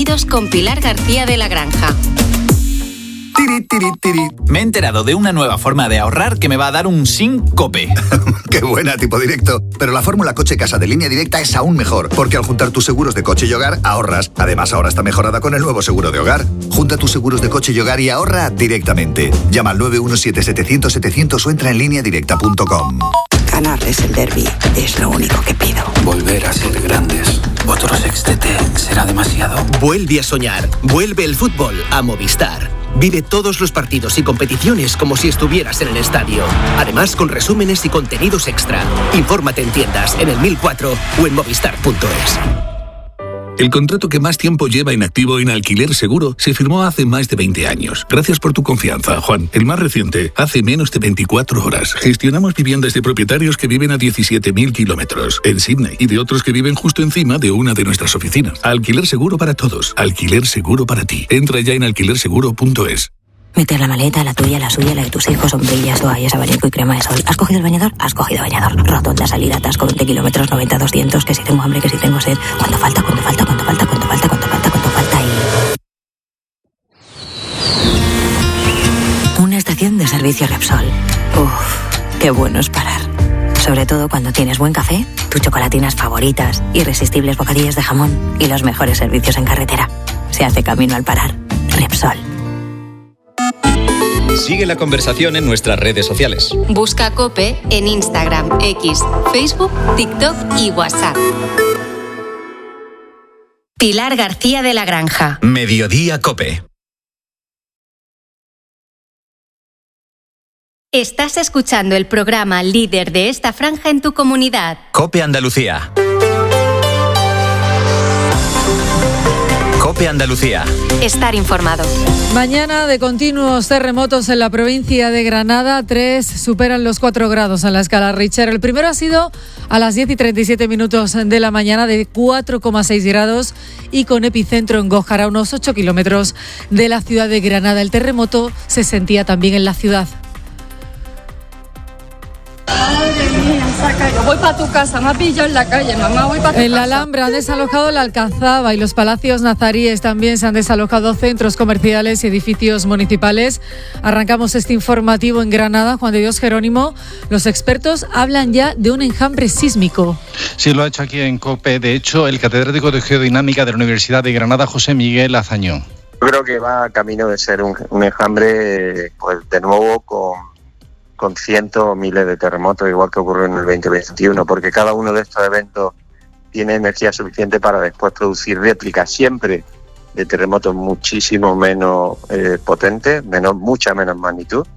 Unidos con Pilar García de la Granja. Me he enterado de una nueva forma de ahorrar que me va a dar un síncope. ¡Qué buena, tipo directo! Pero la fórmula coche-casa de Línea Directa es aún mejor, porque al juntar tus seguros de coche y hogar, ahorras. Además, ahora está mejorada con el nuevo seguro de hogar. Junta tus seguros de coche y hogar y ahorra directamente. Llama al 917-700-700 o entra en lineadirecta.com. Ganarles el derbi es lo único que pido. Volver a ser grandes. Otro sextete será demasiado. Vuelve a soñar. Vuelve el fútbol a Movistar. Vive todos los partidos y competiciones como si estuvieras en el estadio. Además, con resúmenes y contenidos extra. Infórmate en tiendas, en el 1004 o en movistar.es. El contrato que más tiempo lleva inactivo en Alquiler Seguro se firmó hace más de 20 años. Gracias por tu confianza, Juan. El más reciente, hace menos de 24 horas. Gestionamos viviendas de propietarios que viven a 17.000 kilómetros en Sydney y de otros que viven justo encima de una de nuestras oficinas. Alquiler Seguro para todos. Alquiler Seguro para ti. Entra ya en alquilerseguro.es. Meter la maleta, la tuya, la suya, la de tus hijos, sombrillas, toallas, abanico y crema de sol. ¿Has cogido el bañador? Has cogido bañador. Rotonda, salida, atasco, 20 kilómetros, 90, 200, que si tengo hambre, que si tengo sed. ¿Cuánto falta? Una estación de servicio Repsol. Uf, qué bueno es parar. Sobre todo cuando tienes buen café, tus chocolatinas favoritas, irresistibles bocadillos de jamón y los mejores servicios en carretera. Se hace camino al parar. Repsol. Sigue la conversación en nuestras redes sociales. Busca COPE en Instagram, X, Facebook, TikTok y WhatsApp. Pilar García de la Granja. Mediodía COPE. Estás escuchando el programa líder de esta franja en tu comunidad. COPE Andalucía. COPE Andalucía. Estar informado. Mañana de continuos terremotos en la provincia de Granada. 3 superan los 4 grados en la escala Richter. El primero ha sido a las 10:37 de la mañana de 4,6 grados y con epicentro en Gójar, a unos 8 kilómetros de la ciudad de Granada. El terremoto se sentía también en la ciudad. Voy para tu casa, me ha pillado en la calle, mamá, voy para tu casa. En la Alhambra han desalojado la Alcazaba y los palacios nazaríes. También se han desalojado centros comerciales y edificios municipales. Arrancamos este informativo en Granada. Juan de Dios Jerónimo, los expertos hablan ya de un enjambre sísmico. Sí, lo ha hecho aquí en COPE. De hecho, el catedrático de Geodinámica de la Universidad de Granada, José Miguel Azañón. Yo creo que va camino de ser un enjambre, pues de nuevo con cientos o miles de terremotos, igual que ocurrió en el 2021, porque cada uno de estos eventos tiene energía suficiente para después producir réplicas siempre de terremotos muchísimo menos potentes, mucha menos magnitud,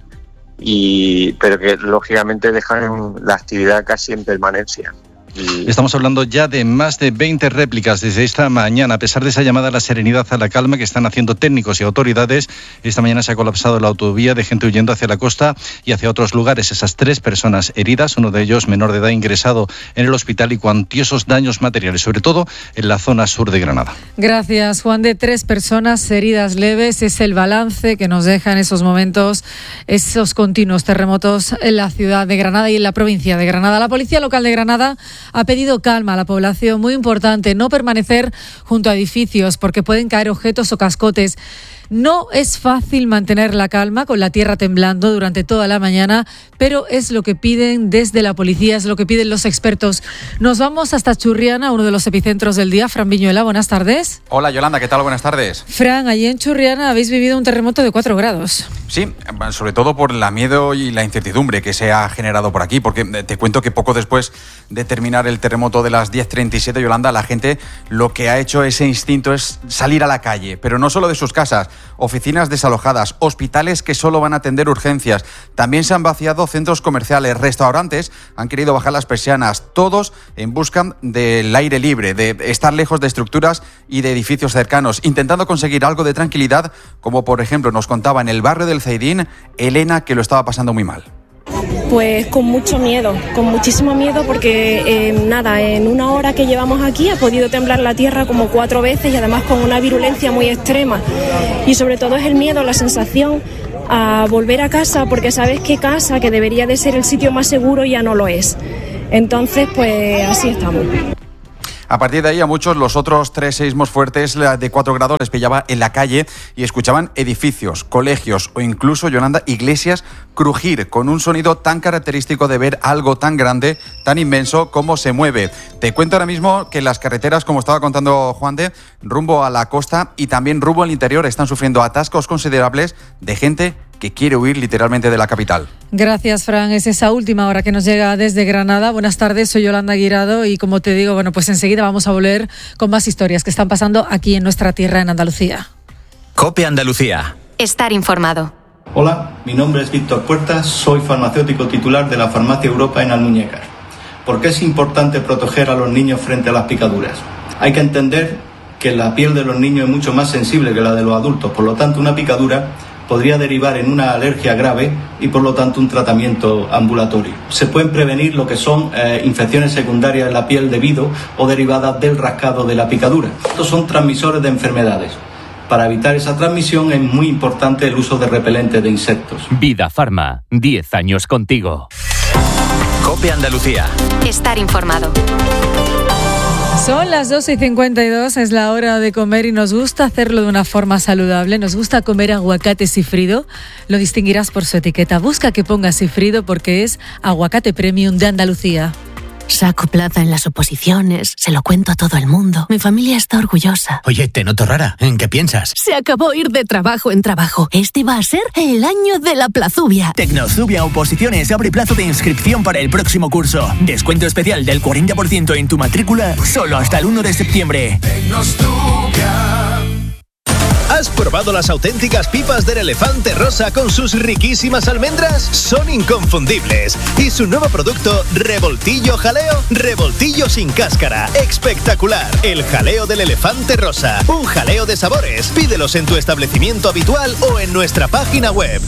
pero que lógicamente dejan la actividad casi en permanencia. Estamos hablando ya de más de 20 réplicas desde esta mañana. A pesar de esa llamada a la serenidad, a la calma que están haciendo técnicos y autoridades, esta mañana se ha colapsado la autovía de gente huyendo hacia la costa y hacia otros lugares. Esas 3 personas heridas, uno de ellos menor de edad ingresado en el hospital y cuantiosos daños materiales, sobre todo en la zona sur de Granada. Gracias, Juan. De 3 personas heridas leves es el balance que nos deja en esos momentos esos continuos terremotos en la ciudad de Granada y en la provincia de Granada. La Policía Local de Granada ha pedido calma a la población, muy importante, no permanecer junto a edificios porque pueden caer objetos o cascotes. No es fácil mantener la calma con la tierra temblando durante toda la mañana, pero es lo que piden desde la policía, es lo que piden los expertos. Nos vamos hasta Churriana, uno de los epicentros del día. Fran Viñuela, buenas tardes. Hola Yolanda, ¿qué tal? Buenas tardes. Fran, allí en Churriana habéis vivido un terremoto de 4 grados. Sí, sobre todo por el miedo y la incertidumbre que se ha generado por aquí, porque te cuento que poco después de terminar el terremoto de las 10:37, Yolanda, la gente lo que ha hecho, ese instinto, es salir a la calle, pero no solo de sus casas. Oficinas desalojadas, hospitales que solo van a atender urgencias. También se han vaciado centros comerciales, restaurantes han querido bajar las persianas, todos en busca del aire libre, de estar lejos de estructuras y de edificios cercanos, intentando conseguir algo de tranquilidad, como por ejemplo nos contaba en el barrio del Zaidín Elena, que lo estaba pasando muy mal. Pues con mucho miedo, con muchísimo miedo, porque en una hora que llevamos aquí ha podido temblar la tierra como 4 veces y además con una virulencia muy extrema. Y sobre todo es el miedo, la sensación a volver a casa, porque sabes que casa, que debería de ser el sitio más seguro, ya no lo es. Entonces, pues así estamos. A partir de ahí, a muchos los otros 3 seísmos fuertes de 4 grados les pillaba en la calle y escuchaban edificios, colegios o incluso, Yolanda, iglesias crujir con un sonido tan característico de ver algo tan grande, tan inmenso como se mueve. Te cuento ahora mismo que las carreteras, como estaba contando Juan de, rumbo a la costa y también rumbo al interior, están sufriendo atascos considerables de gente que quiere huir literalmente de la capital. Gracias, Fran. Es esa última hora que nos llega desde Granada. Buenas tardes, soy Yolanda Guirado y como te digo, pues enseguida vamos a volver con más historias que están pasando aquí en nuestra tierra, en Andalucía. COPE Andalucía. Estar informado. Hola, mi nombre es Víctor Puertas, soy farmacéutico titular de la Farmacia Europa en Almuñécar. ¿Por qué es importante proteger a los niños frente a las picaduras? Hay que entender que la piel de los niños es mucho más sensible que la de los adultos, por lo tanto una picadura podría derivar en una alergia grave y por lo tanto un tratamiento ambulatorio. Se pueden prevenir lo que son infecciones secundarias en la piel debido o derivadas del rascado de la picadura. Estos son transmisores de enfermedades. Para evitar esa transmisión es muy importante el uso de repelentes de insectos. Vida Farma, 10 años contigo. COPE Andalucía. Estar informado. Son las 12:52, es la hora de comer y nos gusta hacerlo de una forma saludable. Nos gusta comer aguacate sifrido. Lo distinguirás por su etiqueta. Busca que ponga sifrido porque es aguacate premium de Andalucía. Saco plaza en las oposiciones, se lo cuento a todo el mundo. Mi familia está orgullosa. Oye, te noto rara. ¿En qué piensas? Se acabó ir de trabajo en trabajo. Este va a ser el año de la Plazubia. Tecnozubia Oposiciones abre plazo de inscripción para el próximo curso. Descuento especial del 40% en tu matrícula solo hasta el 1 de septiembre. ¿Has probado las auténticas pipas del Elefante Rosa con sus riquísimas almendras? Son inconfundibles. Y su nuevo producto, Revoltillo Jaleo, revoltillo sin cáscara. Espectacular. El jaleo del Elefante Rosa. Un jaleo de sabores. Pídelos en tu establecimiento habitual o en nuestra página web.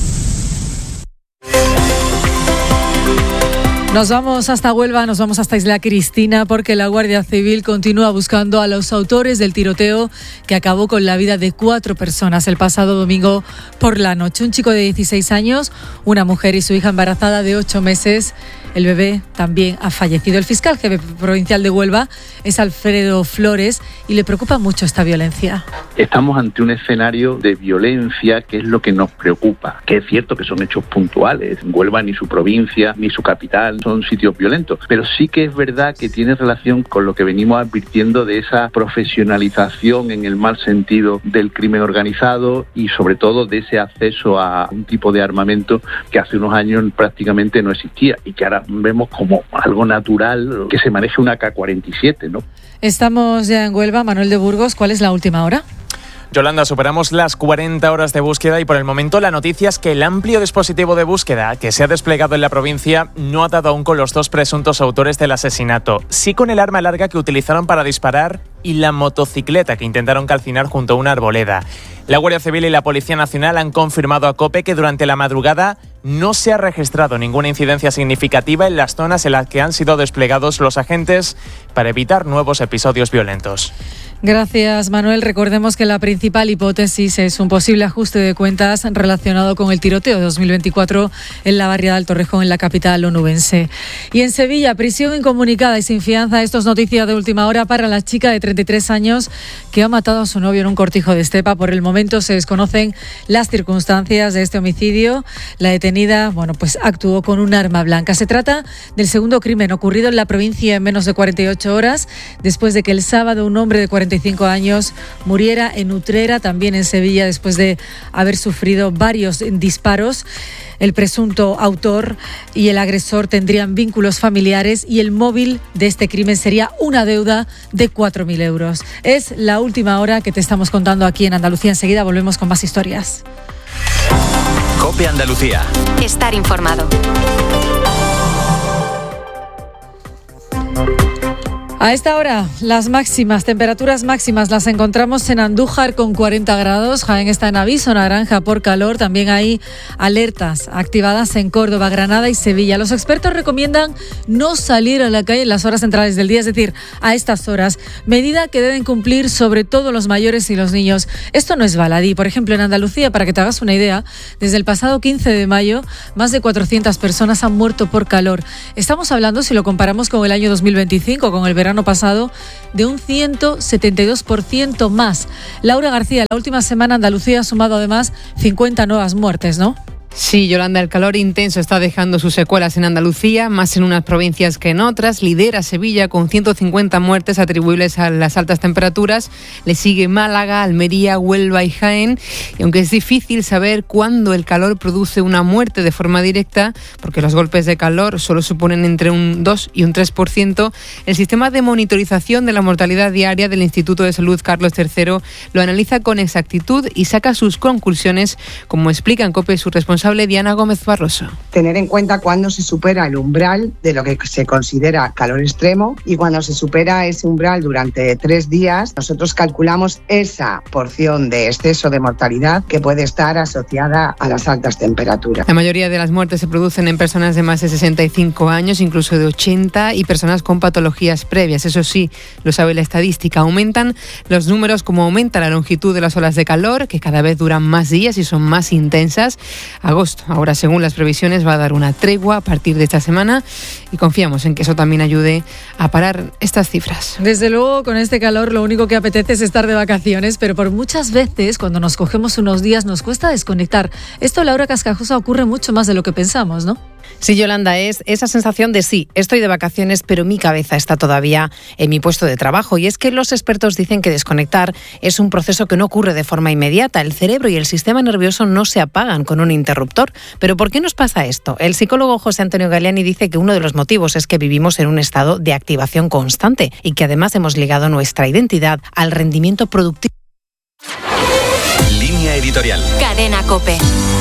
Nos vamos hasta Huelva, nos vamos hasta Isla Cristina porque la Guardia Civil continúa buscando a los autores del tiroteo que acabó con la vida de 4 personas el pasado domingo por la noche. Un chico de 16 años, una mujer y su hija embarazada de 8 meses. El bebé también ha fallecido. El fiscal jefe provincial de Huelva es Alfredo Flores y le preocupa mucho esta violencia. Estamos ante un escenario de violencia que es lo que nos preocupa. Que es cierto que son hechos puntuales. Huelva ni su provincia ni su capital son sitios violentos, pero sí que es verdad que tiene relación con lo que venimos advirtiendo de esa profesionalización en el mal sentido del crimen organizado y sobre todo de ese acceso a un tipo de armamento que hace unos años prácticamente no existía y que ahora vemos como algo natural que se maneje una K-47, ¿no? Estamos ya en Huelva. Manuel de Burgos, ¿cuál es la última hora? Yolanda, superamos las 40 horas de búsqueda y por el momento la noticia es que el amplio dispositivo de búsqueda que se ha desplegado en la provincia no ha dado aún con los 2 presuntos autores del asesinato. Sí con el arma larga que utilizaron para disparar y la motocicleta que intentaron calcinar junto a una arboleda. La Guardia Civil y la Policía Nacional han confirmado a COPE que durante la madrugada no se ha registrado ninguna incidencia significativa en las zonas en las que han sido desplegados los agentes para evitar nuevos episodios violentos. Gracias, Manuel. Recordemos que la principal hipótesis es un posible ajuste de cuentas relacionado con el tiroteo de 2024 en la barriada del Torrejón, en la capital onubense. Y en Sevilla, prisión incomunicada y sin fianza. Esto es noticia de última hora para la chica de 33 años que ha matado a su novio en un cortijo de Estepa. Por el momento se desconocen las circunstancias de este homicidio. La detenida, pues actuó con un arma blanca. Se trata del segundo crimen ocurrido en la provincia en menos de 48 horas, después de que el sábado un hombre de 45 años muriera en Utrera, también en Sevilla, después de haber sufrido varios disparos. El presunto autor y el agresor tendrían vínculos familiares y el móvil de este crimen sería una deuda de 4.000 euros. Es la última hora que te estamos contando aquí en Andalucía. Enseguida volvemos con más historias. COPE Andalucía. Estar informado. A esta hora, las temperaturas máximas las encontramos en Andújar con 40 grados. Jaén está en aviso naranja por calor. También hay alertas activadas en Córdoba, Granada y Sevilla. Los expertos recomiendan no salir a la calle en las horas centrales del día, es decir, a estas horas. Medida que deben cumplir sobre todo los mayores y los niños. Esto no es baladí. Por ejemplo, en Andalucía, para que te hagas una idea, desde el pasado 15 de mayo, más de 400 personas han muerto por calor. Estamos hablando, si lo comparamos con el año 2025, con el verano verano pasado de un 172% más. Laura García, la última semana Andalucía ha sumado además 50 nuevas muertes, ¿no? Sí, Yolanda, el calor intenso está dejando sus secuelas en Andalucía, más en unas provincias que en otras. Lidera Sevilla con 150 muertes atribuibles a las altas temperaturas. Le sigue Málaga, Almería, Huelva y Jaén. Y aunque es difícil saber cuándo el calor produce una muerte de forma directa, porque los golpes de calor solo suponen entre un 2 y un 3%, el sistema de monitorización de la mortalidad diaria del Instituto de Salud Carlos III lo analiza con exactitud y saca sus conclusiones, como explica en COPE su responsable Diana Gómez Barroso. Tener en cuenta cuándo se supera el umbral de lo que se considera calor extremo, y cuando se supera ese umbral durante 3 días, nosotros calculamos esa porción de exceso de mortalidad que puede estar asociada a las altas temperaturas. La mayoría de las muertes se producen en personas de más de 65 años, incluso de 80, y personas con patologías previas. Eso sí, lo sabe la estadística. Aumentan los números como aumenta la longitud de las olas de calor, que cada vez duran más días y son más intensas. Agosto, ahora según las previsiones, va a dar una tregua a partir de esta semana y confiamos en que eso también ayude a parar estas cifras. Desde luego, con este calor lo único que apetece es estar de vacaciones, pero por muchas veces cuando nos cogemos unos días nos cuesta desconectar. Esto, Laura Cascajosa, ocurre mucho más de lo que pensamos, ¿no? Sí, Yolanda, es esa sensación de sí, estoy de vacaciones, pero mi cabeza está todavía en mi puesto de trabajo. Y es que los expertos dicen que desconectar es un proceso que no ocurre de forma inmediata. El cerebro y el sistema nervioso no se apagan con un interruptor. ¿Pero por qué nos pasa esto? El psicólogo José Antonio Galeani dice que uno de los motivos es que vivimos en un estado de activación constante y que además hemos ligado nuestra identidad al rendimiento productivo. Línea editorial. Cadena COPE.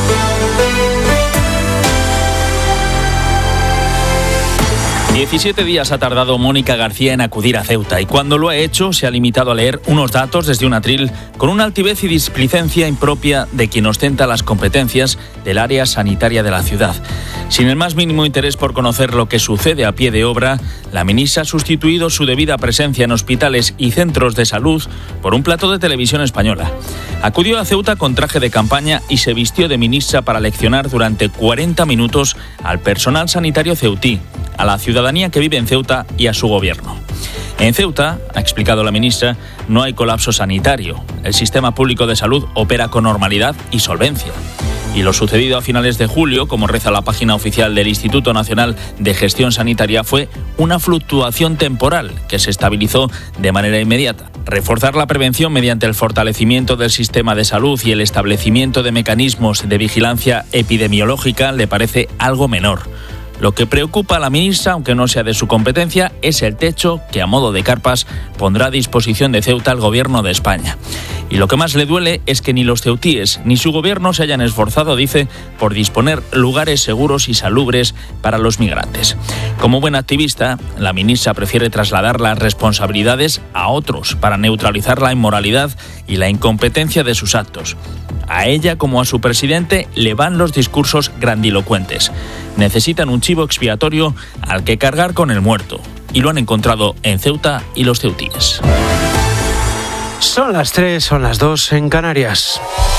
17 días ha tardado Mónica García en acudir a Ceuta y cuando lo ha hecho se ha limitado a leer unos datos desde un atril con una altivez y displicencia impropia de quien ostenta las competencias del área sanitaria de la ciudad. Sin el más mínimo interés por conocer lo que sucede a pie de obra, la ministra ha sustituido su debida presencia en hospitales y centros de salud por un plato de televisión española. Acudió a Ceuta con traje de campaña y se vistió de ministra para leccionar durante 40 minutos al personal sanitario ceutí, a la ciudadanía que vive en Ceuta y a su gobierno. En Ceuta, ha explicado la ministra, no hay colapso sanitario. El sistema público de salud opera con normalidad y solvencia. Y lo sucedido a finales de julio, como reza la página oficial del Instituto Nacional de Gestión Sanitaria, fue una fluctuación temporal que se estabilizó de manera inmediata. Reforzar la prevención mediante el fortalecimiento del sistema de salud y el establecimiento de mecanismos de vigilancia epidemiológica le parece algo menor. Lo que preocupa a la ministra, aunque no sea de su competencia, es el techo que a modo de carpas pondrá a disposición de Ceuta el gobierno de España. Y lo que más le duele es que ni los ceutíes ni su gobierno se hayan esforzado, dice, por disponer lugares seguros y salubres para los migrantes. Como buena activista, la ministra prefiere trasladar las responsabilidades a otros para neutralizar la inmoralidad y la incompetencia de sus actos. A ella, como a su presidente, le van los discursos grandilocuentes. Necesitan un chivo expiatorio al que cargar con el muerto. Y lo han encontrado en Ceuta y los ceutíes. Son las 3, son las 2 en Canarias.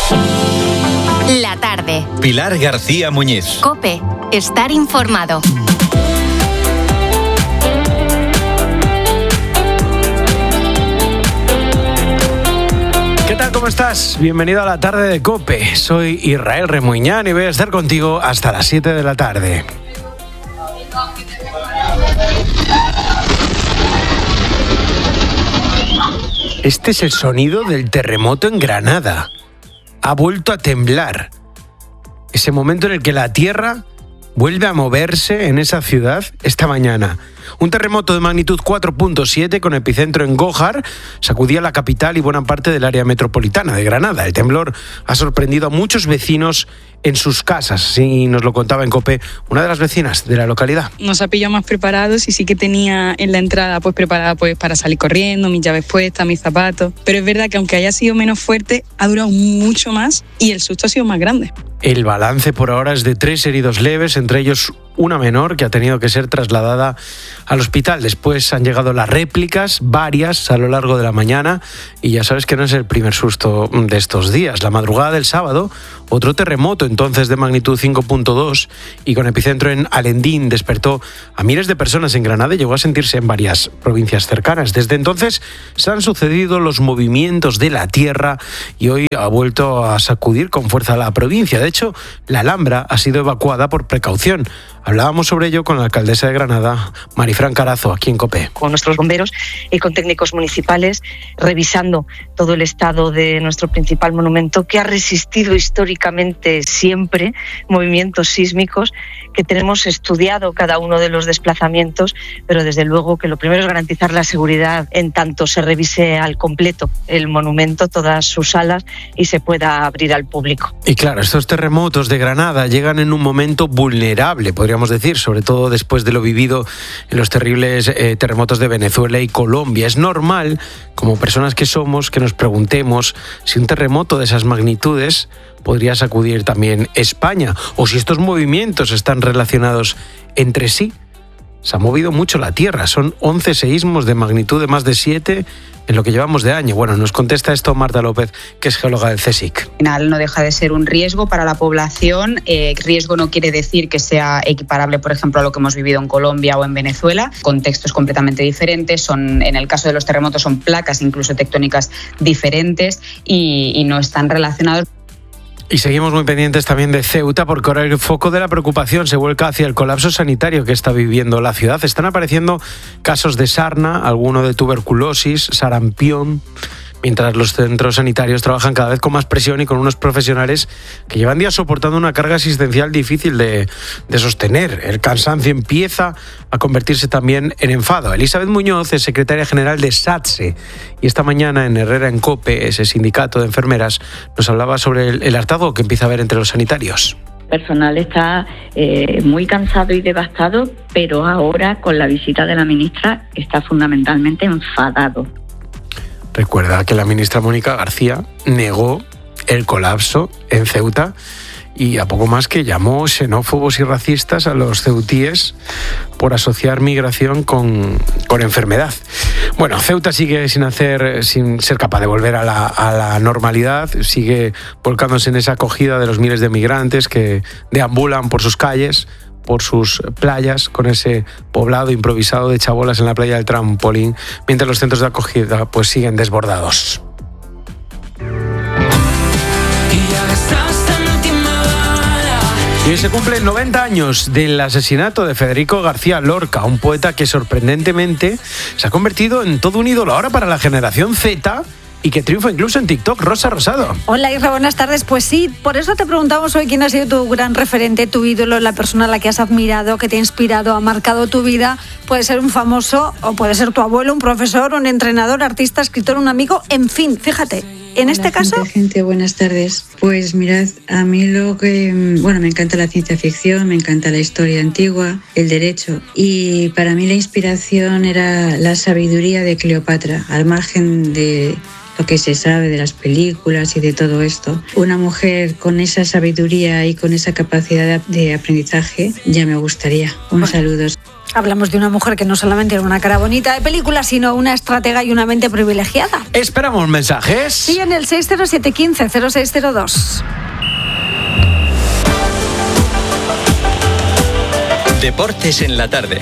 La tarde. Pilar García Muñiz. COPE. Estar informado. ¿Qué tal? ¿Cómo estás? Bienvenido a la tarde de COPE. Soy Israel Remuñán y voy a estar contigo hasta las 7 de la tarde. Este es el sonido del terremoto en Granada. Ha vuelto a temblar. Ese momento en el que la tierra vuelve a moverse en esa ciudad esta mañana. Un terremoto de magnitud 4.7 con epicentro en Gójar sacudía la capital y buena parte del área metropolitana de Granada. El temblor ha sorprendido a muchos vecinos en sus casas, así nos lo contaba en COPE una de las vecinas de la localidad. Nos ha pillado más preparados y sí que tenía en la entrada preparada para salir corriendo, mis llaves puestas, mis zapatos. Pero es verdad que aunque haya sido menos fuerte, ha durado mucho más y el susto ha sido más grande. El balance por ahora es de 3 heridos leves, entre ellos una menor que ha tenido que ser trasladada al hospital. Después han llegado las réplicas, varias a lo largo de la mañana, y ya sabes que no es el primer susto de estos días. La madrugada del sábado, otro terremoto, entonces de magnitud 5.2 y con epicentro en Alendín, despertó a miles de personas en Granada y llegó a sentirse en varias provincias cercanas. Desde entonces se han sucedido los movimientos de la tierra y hoy ha vuelto a sacudir con fuerza la provincia. De hecho, la Alhambra ha sido evacuada por precaución. Hablábamos sobre ello con la alcaldesa de Granada, Marifran Carazo, aquí en COPE. Con nuestros bomberos y con técnicos municipales, revisando todo el estado de nuestro principal monumento, que ha resistido históricamente siempre movimientos sísmicos, que tenemos estudiado cada uno de los desplazamientos, pero desde luego que lo primero es garantizar la seguridad en tanto se revise al completo el monumento, todas sus salas, y se pueda abrir al público. Y claro, estos terremotos de Granada llegan en un momento vulnerable, podríamos decir, sobre todo después de lo vivido en los terribles terremotos de Venezuela y Colombia. Es normal, como personas que somos, que nos preguntemos si un terremoto de esas magnitudes podría sacudir también España, o si estos movimientos están relacionados entre sí. Se ha movido mucho la Tierra, son 11 seísmos de magnitud de más de 7 en lo que llevamos de año. Bueno, nos contesta esto Marta López, que es geóloga del CSIC. Al final no deja de ser un riesgo para la población. Riesgo no quiere decir que sea equiparable, por ejemplo, a lo que hemos vivido en Colombia o en Venezuela. Contextos completamente diferentes. En el caso de los terremotos son placas incluso tectónicas diferentes y no están relacionados. Y seguimos muy pendientes también de Ceuta, porque ahora el foco de la preocupación se vuelca hacia el colapso sanitario que está viviendo la ciudad. Están apareciendo casos de sarna, alguno de tuberculosis, sarampión, mientras los centros sanitarios trabajan cada vez con más presión y con unos profesionales que llevan días soportando una carga asistencial difícil de sostener. El cansancio empieza a convertirse también en enfado. Elizabeth Muñoz es secretaria general de SATSE y esta mañana en Herrera en COPE, ese sindicato de enfermeras, nos hablaba sobre el hartazgo que empieza a haber entre los sanitarios. El personal está muy cansado y devastado, pero ahora con la visita de la ministra está fundamentalmente enfadado. Recuerda que la ministra Mónica García negó el colapso en Ceuta y a poco más que llamó xenófobos y racistas a los ceutíes por asociar migración con enfermedad. Bueno, Ceuta sigue sin ser capaz de volver a la normalidad, sigue volcándose en esa acogida de los miles de migrantes que deambulan por sus calles, por sus playas, con ese poblado improvisado de chabolas en la playa del Trampolín, mientras los centros de acogida pues siguen desbordados. Y hoy se cumplen 90 años del asesinato de Federico García Lorca, un poeta que sorprendentemente se ha convertido en todo un ídolo ahora para la generación Z y que triunfa incluso en TikTok. Rosa Rosado. Hola Isra, buenas tardes. Pues sí, por eso te preguntamos hoy quién ha sido tu gran referente, tu ídolo, la persona a la que has admirado, que te ha inspirado, ha marcado tu vida. Puede ser un famoso o puede ser tu abuelo, un profesor, un entrenador, artista, escritor, un amigo, en fin, fíjate. En este caso... Gente, buenas tardes. Pues mirad, a mí me encanta la ciencia ficción, me encanta la historia antigua, el derecho, y para mí la inspiración era la sabiduría de Cleopatra, al margen de lo que se sabe de las películas y de todo esto. Una mujer con esa sabiduría y con esa capacidad de aprendizaje ya me gustaría. Un saludo. Hablamos de una mujer que no solamente era una cara bonita de película, sino una estratega y una mente privilegiada. ¿Esperamos mensajes? Sí, en el 60715-0602. Deportes en la tarde.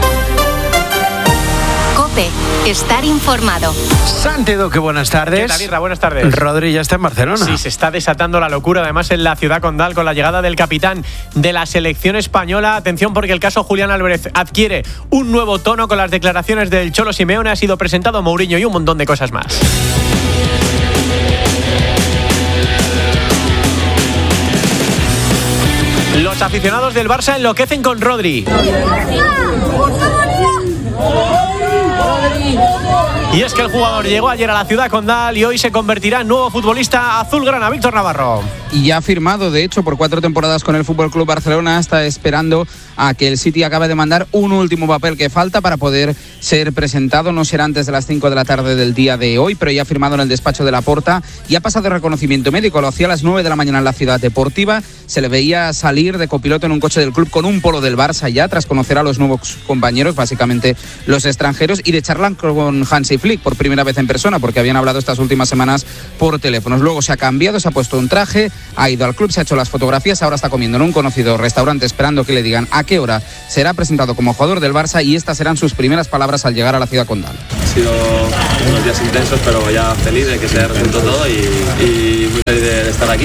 COPE. Estar informado. Santi Duque, buenas tardes. ¿Qué tal, Isra? Buenas tardes. Rodri ya está en Barcelona. Sí, se está desatando la locura, además en la ciudad condal, con la llegada del capitán de la selección española. Atención, porque el caso Julián Álvarez adquiere un nuevo tono con las declaraciones del Cholo Simeone. Ha sido presentado Mourinho y un montón de cosas más. Los aficionados del Barça enloquecen con Rodri. Y es que el jugador llegó ayer a la ciudad condal y hoy se convertirá en nuevo futbolista azulgrana. Víctor Navarro. Y ya ha firmado, de hecho, por 4 temporadas con el FC Barcelona. Está esperando a que el City acabe de mandar un último papel que falta para poder ser presentado. No será antes de las 5 de la tarde del día de hoy, pero ya ha firmado en el despacho de Laporta y ha pasado reconocimiento médico. Lo hacía a las 9 de la mañana en la Ciudad Deportiva. Se le veía salir de copiloto en un coche del club con un polo del Barça ya, tras conocer a los nuevos compañeros, básicamente los extranjeros, y de charlar con Hansi Flick por primera vez en persona, porque habían hablado estas últimas semanas por teléfonos. Luego se ha cambiado, se ha puesto un traje, ha ido al club, se ha hecho las fotografías, ahora está comiendo en un conocido restaurante esperando que le digan a qué hora será presentado como jugador del Barça, y estas serán sus primeras palabras al llegar a la ciudad condal. Han sido unos días intensos, pero ya feliz de que se haya resuelto todo y muy feliz de estar aquí.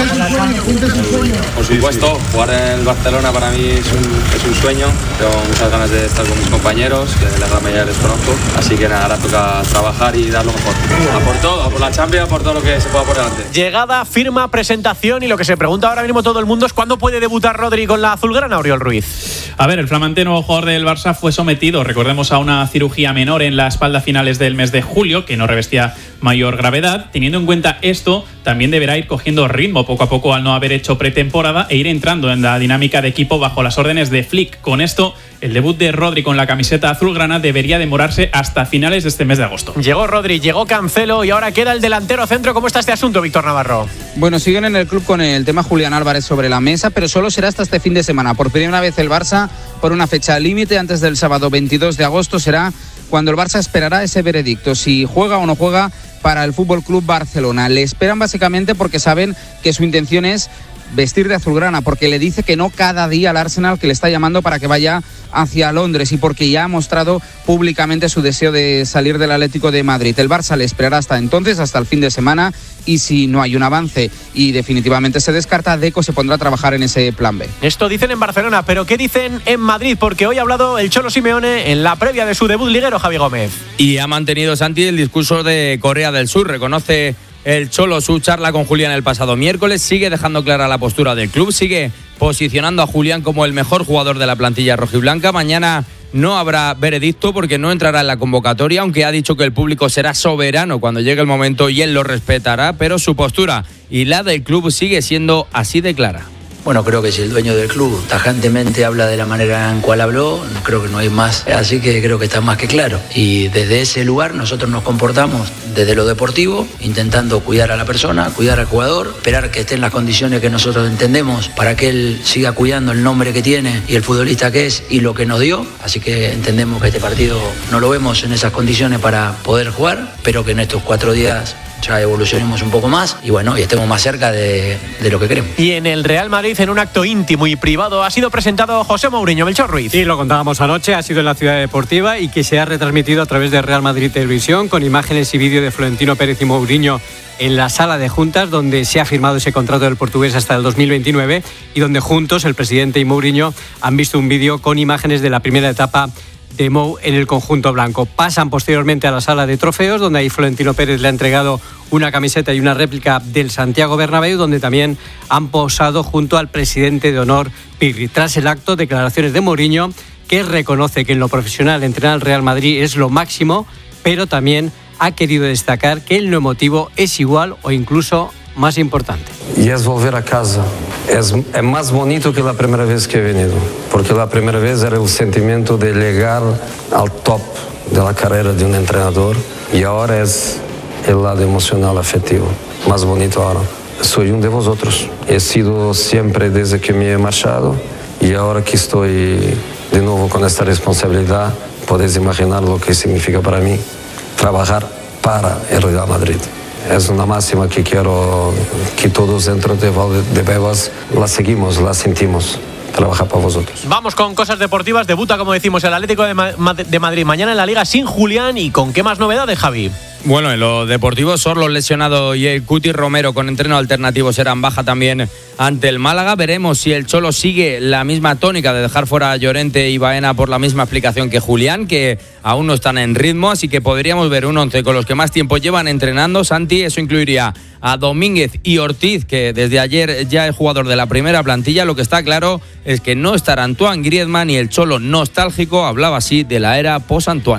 Por supuesto, jugar en el Barcelona para mí es un sueño. Tengo muchas ganas de estar con mis compañeros, que la gran mayoría les conozco, así que nada, ahora toca trabajar y dar lo mejor. A por todo, a por la Champions, a por todo lo que se pueda por delante. Llegada, firma, presentación, y lo que se pregunta ahora mismo todo el mundo es ¿cuándo puede debutar Rodri con la azulgrana, Oriol Ruiz? A ver, el flamante nuevo jugador del Barça fue sometido, recordemos, a una cirugía menor en la espalda a finales del mes de julio, que no revestía mayor gravedad. Teniendo en cuenta esto, también deberá ir cogiendo ritmo poco a poco al no haber hecho pretemporada e ir entrando en la dinámica de equipo bajo las órdenes de Flick. Con esto, el debut de Rodri con la camiseta azulgrana debería demorarse hasta finales de este mes de agosto. Llegó Rodri, llegó Cancelo y ahora queda el delantero centro. ¿Cómo está este asunto, Víctor Navarro? Bueno, siguen en el club con el tema Julián Álvarez sobre la mesa, pero solo será hasta este fin de semana. Por primera vez el Barça, por una fecha límite, antes del sábado 22 de agosto, será cuando el Barça esperará ese veredicto, si juega o no juega para el FC Barcelona. Le esperan básicamente porque saben que su intención es vestir de azulgrana, porque le dice que no cada día al Arsenal, que le está llamando para que vaya hacia Londres, y porque ya ha mostrado públicamente su deseo de salir del Atlético de Madrid. El Barça le esperará hasta entonces, hasta el fin de semana, y si no hay un avance y definitivamente se descarta, Deco se pondrá a trabajar en ese plan B. Esto dicen en Barcelona, pero ¿qué dicen en Madrid? Porque hoy ha hablado el Cholo Simeone en la previa de su debut liguero, Javi Gómez. Y ha mantenido, Santi, el discurso de Corea del Sur. Reconoce el Cholo su charla con Julián el pasado miércoles, sigue dejando clara la postura del club, sigue posicionando a Julián como el mejor jugador de la plantilla rojiblanca. Mañana no habrá veredicto porque no entrará en la convocatoria, aunque ha dicho que el público será soberano cuando llegue el momento y él lo respetará, pero su postura y la del club sigue siendo así de clara. Bueno, creo que si el dueño del club tajantemente habla de la manera en cual habló, creo que no hay más, así que creo que está más que claro. Y desde ese lugar nosotros nos comportamos desde lo deportivo, intentando cuidar a la persona, cuidar al jugador, esperar que esté en las condiciones que nosotros entendemos para que él siga cuidando el nombre que tiene y el futbolista que es y lo que nos dio. Así que entendemos que este partido no lo vemos en esas condiciones para poder jugar, pero que en estos 4 días ya evolucionemos un poco más y bueno, y estemos más cerca de lo que queremos. Y en el Real Madrid, en un acto íntimo y privado, ha sido presentado José Mourinho. Melchor Ruiz. Sí, lo contábamos anoche, ha sido en la Ciudad Deportiva y que se ha retransmitido a través de Real Madrid Televisión con imágenes y vídeo de Florentino Pérez y Mourinho en la sala de juntas donde se ha firmado ese contrato del portugués hasta el 2029 y donde juntos el presidente y Mourinho han visto un vídeo con imágenes de la primera etapa de Mou en el conjunto blanco. Pasan posteriormente a la sala de trofeos, donde ahí Florentino Pérez le ha entregado una camiseta y una réplica del Santiago Bernabéu, donde también han posado junto al presidente de honor Pirri. Tras el acto, declaraciones de Mourinho, que reconoce que en lo profesional entrenar al Real Madrid es lo máximo, pero también ha querido destacar que en lo emotivo es igual o incluso más importante. Y es volver a casa. Es más bonito que la primera vez que he venido, porque la primera vez era el sentimiento de llegar al top de la carrera de un entrenador y ahora es el lado emocional afectivo, más bonito ahora. Soy uno de vosotros. He sido siempre desde que me he marchado y ahora que estoy de nuevo con esta responsabilidad, podéis imaginar lo que significa para mí trabajar para el Real Madrid. Es una máxima que quiero que todos dentro de Valdebebas la seguimos, la sentimos. Trabajar para vosotros. Vamos con cosas deportivas. Debuta, como decimos, el Atlético de Madrid mañana en la Liga sin Julián. ¿Y con qué más novedades, Javi? Bueno, en lo deportivo, Sorlos lesionado y el Cuti Romero con entreno alternativo serán baja también ante el Málaga. Veremos si el Cholo sigue la misma tónica de dejar fuera a Llorente y Baena por la misma explicación que Julián, que aún no están en ritmo, así que podríamos ver un 11 con los que más tiempo llevan entrenando. Santi, eso incluiría a Domínguez y Ortiz, que desde ayer ya es jugador de la primera plantilla. Lo que está claro es que no estará Antoine Griezmann y el Cholo nostálgico hablaba así de la era post-Antoine.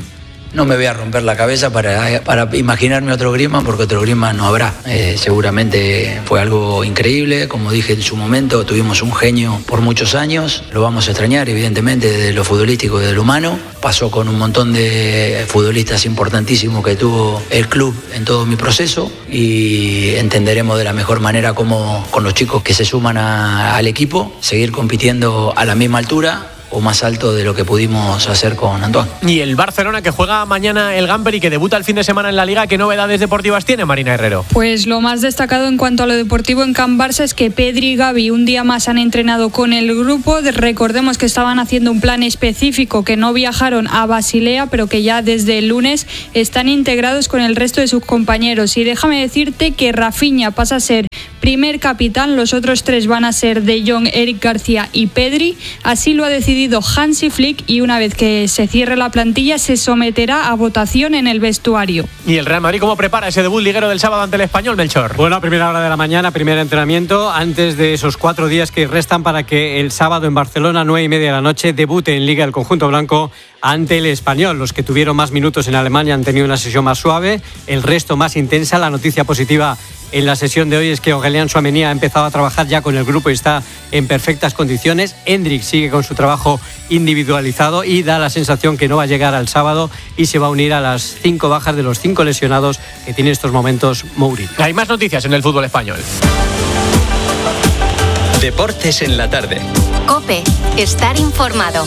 No me voy a romper la cabeza para imaginarme otro Griezmann, porque otro Griezmann no habrá. Seguramente fue algo increíble. Como dije en su momento, tuvimos un genio por muchos años. Lo vamos a extrañar, evidentemente, desde lo futbolístico, desde lo humano. Pasó con un montón de futbolistas importantísimos que tuvo el club en todo mi proceso, y entenderemos de la mejor manera cómo, con los chicos que se suman al equipo, seguir compitiendo a la misma altura o más alto de lo que pudimos hacer con Antoine. Y el Barcelona, que juega mañana el Gamper y que debuta el fin de semana en la Liga, ¿qué novedades deportivas tiene, Marina Herrero? Pues lo más destacado en cuanto a lo deportivo en Can Barça es que Pedri y Gavi un día más han entrenado con el grupo. Recordemos que estaban haciendo un plan específico, que no viajaron a Basilea, pero que ya desde el lunes están integrados con el resto de sus compañeros. Y déjame decirte que Rafinha pasa a ser primer capitán, los otros tres van a ser De Jong, Eric García y Pedri. Así lo ha decidido Hansi Flick, y una vez que se cierre la plantilla se someterá a votación en el vestuario. ¿Y el Real Madrid cómo prepara ese debut liguero del sábado ante el Español, Melchor? Bueno, a primera hora de la mañana, primer entrenamiento, antes de esos 4 días que restan para que el sábado en Barcelona, 9:30 de la noche, debute en Liga el conjunto blanco ante el Español. Los que tuvieron más minutos en Alemania han tenido una sesión más suave, el resto más intensa. La noticia positiva en la sesión de hoy es que Aurélien Tchouaméni ha empezado a trabajar ya con el grupo y está en perfectas condiciones. Hendrik sigue con su trabajo individualizado y da la sensación que no va a llegar al sábado y se va a unir a las 5 bajas de los 5 lesionados que tiene en estos momentos Mourinho. Hay más noticias en el fútbol español. Deportes en la tarde. COPE. Estar informado.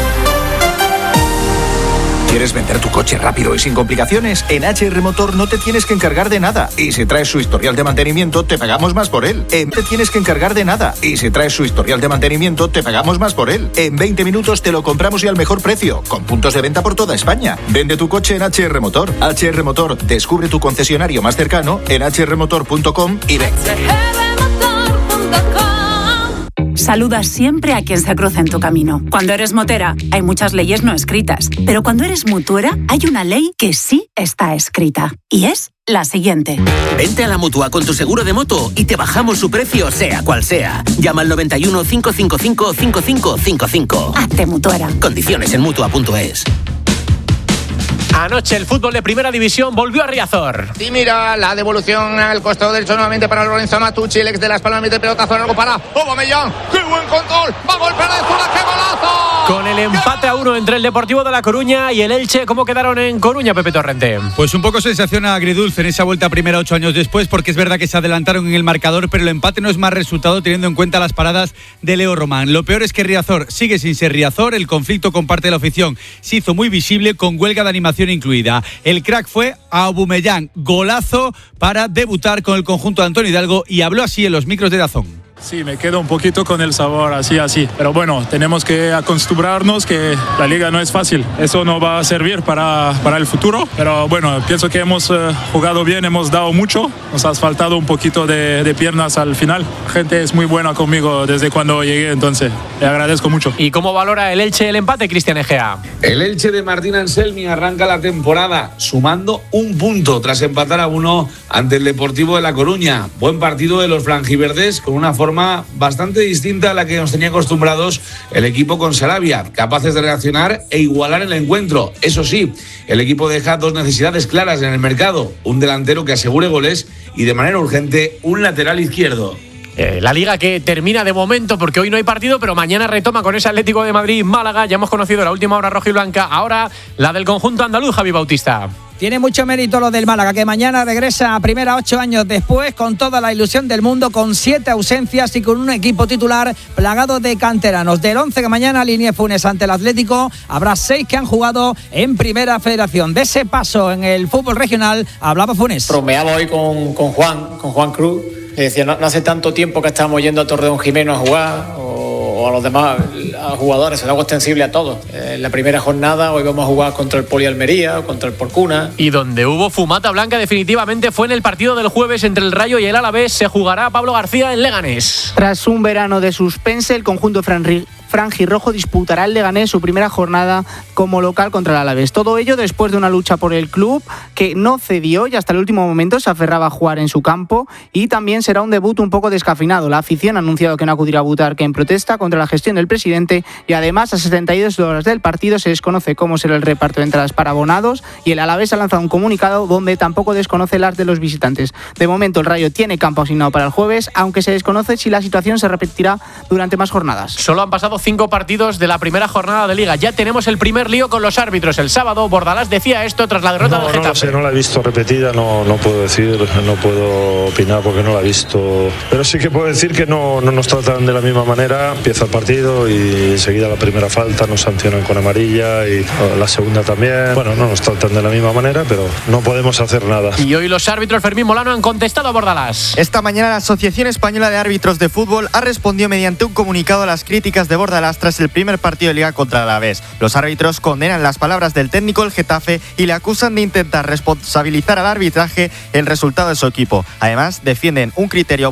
¿Quieres vender tu coche rápido y sin complicaciones? En HR Motor no te tienes que encargar de nada. Y si traes su historial de mantenimiento, te pagamos más por él. Te tienes que encargar de nada. Y si traes su historial de mantenimiento, te pagamos más por él. En 20 minutos te lo compramos y al mejor precio, con puntos de venta por toda España. Vende tu coche en HR Motor. HR Motor, descubre tu concesionario más cercano en hrmotor.com y ven. Saluda siempre a quien se cruza en tu camino. Cuando eres motera, hay muchas leyes no escritas. Pero cuando eres mutuera, hay una ley que sí está escrita. Y es la siguiente. Vente a la Mutua con tu seguro de moto y te bajamos su precio, sea cual sea. Llama al 91 555 5555. Hazte mutuera. Condiciones en Mutua.es. Anoche el fútbol de Primera División volvió a Riazor. Y mira la devolución al costado derecho nuevamente para Lorenzo Matucci, el ex de Las Palmas, mete pelotazo largo para Aubameyang. ¡Qué buen control! ¡Va a golpear de zona! ¡Qué golazo! Con el empate a 1 entre el Deportivo de La Coruña y el Elche, ¿cómo quedaron en Coruña, Pepe Torrente? Pues un poco sensación agridulce en esa vuelta a primera 8 años después, porque es verdad que se adelantaron en el marcador, pero el empate no es más resultado teniendo en cuenta las paradas de Leo Román. Lo peor es que Riazor sigue sin ser Riazor, el conflicto con parte de la afición se hizo muy visible, con huelga de animación incluida. El crack fue Aubameyang, golazo para debutar con el conjunto de Antonio Hidalgo, y habló así en los micros de DAZN. Sí, me quedo un poquito con el sabor así. Pero bueno, tenemos que acostumbrarnos que la liga no es fácil. Eso no va a servir para el futuro. Pero bueno, pienso que hemos jugado bien, hemos dado mucho. Nos ha faltado un poquito de piernas al final. La gente es muy buena conmigo desde cuando llegué, entonces le agradezco mucho. ¿Y cómo valora el Elche el empate, Cristian Egea? El Elche de Martín Anselmi arranca la temporada sumando un punto tras empatar a 1 ante el Deportivo de La Coruña. Buen partido de los franjiverdes, con una forma bastante distinta a la que nos tenía acostumbrados el equipo con Sarabia, capaces de reaccionar e igualar el encuentro. Eso sí, el equipo deja 2 necesidades claras en el mercado: un delantero que asegure goles y, de manera urgente, un lateral izquierdo. La Liga que termina de momento porque hoy no hay partido, pero mañana retoma con ese Atlético de Madrid-Málaga. Ya hemos conocido la última hora roja y blanca, ahora la del conjunto andaluz, Javi Bautista. Tiene mucho mérito lo del Málaga, que mañana regresa a primera 8 años después, con toda la ilusión del mundo, con 7 ausencias y con un equipo titular plagado de canteranos. Del 11 que mañana alinee Funes ante el Atlético, habrá 6 que han jugado en Primera Federación. De ese paso en el fútbol regional hablaba Funes. Bromeaba hoy con Juan Cruz. Le decía, no hace tanto tiempo que estábamos yendo a Torreón Jimeno a jugar, o a los demás a jugadores, es algo extensible a todos. En la primera jornada hoy vamos a jugar contra el Poli Almería o contra el Porcuna. Y donde hubo fumata blanca definitivamente fue en el partido del jueves entre el Rayo y el Alavés. Se jugará Pablo García en Leganés. Tras un verano de suspense, el conjunto franjirrojo disputará el Leganés su primera jornada como local contra el Alavés. Todo ello después de una lucha por el club que no cedió y hasta el último momento se aferraba a jugar en su campo, y también será un debut un poco descafeinado. La afición ha anunciado que no acudirá a Butarque en protesta contra la gestión del presidente, y además a 72 horas del partido se desconoce cómo será el reparto de entradas para abonados, y el Alavés ha lanzado un comunicado donde tampoco desconoce las de los visitantes. De momento el Rayo tiene campo asignado para el jueves, aunque se desconoce si la situación se repetirá durante más jornadas. Solo han pasado 5 partidos de la primera jornada de Liga. Ya tenemos el primer lío con los árbitros. El sábado Bordalás decía esto tras la derrota del Getafe. No sé, no la he visto repetida, no puedo decir, no puedo opinar porque no la he visto. Pero sí que puedo decir que no nos tratan de la misma manera. Empieza el partido y enseguida la primera falta nos sancionan con amarilla, y la segunda también. Bueno, no nos tratan de la misma manera, pero no podemos hacer nada. Y hoy los árbitros Fermín Molano han contestado a Bordalás. Esta mañana la Asociación Española de Árbitros de Fútbol ha respondido mediante un comunicado a las críticas de Bordalás tras el primer partido de Liga contra el Alavés. Los árbitros condenan las palabras del técnico del Getafe y le acusan de intentar responsabilizar al arbitraje el resultado de su equipo. Además, defienden un criterio